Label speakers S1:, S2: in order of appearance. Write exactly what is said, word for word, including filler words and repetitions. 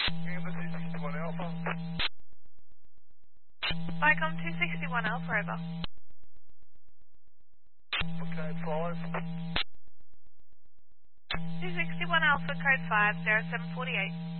S1: Gamma two sixty-one Alpha.
S2: Vicom two sixty-one Alpha, over.
S1: Okay, five.
S2: two sixty-one Alpha, code five, zero seven forty-eight.